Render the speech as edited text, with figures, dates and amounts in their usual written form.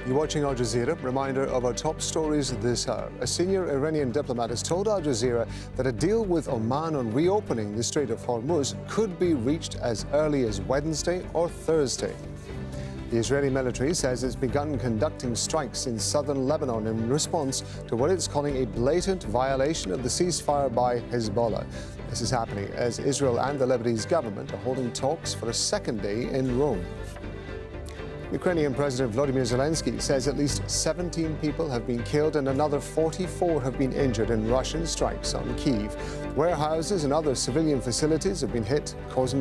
You're watching Al Jazeera. Reminder of our top stories this hour. A senior Iranian diplomat has told Al Jazeera that a deal with Oman on reopening the Strait of Hormuz could be reached as early as Wednesday or Thursday. The Israeli military says it's begun conducting strikes in southern Lebanon in response to what it's calling a blatant violation of the ceasefire by Hezbollah. This is happening as Israel and the Lebanese government are holding talks for a second day in Rome. Ukrainian President Volodymyr Zelensky says at least 17 people have been killed and another 44 have been injured in Russian strikes on Kyiv. Warehouses and other civilian facilities have been hit, causing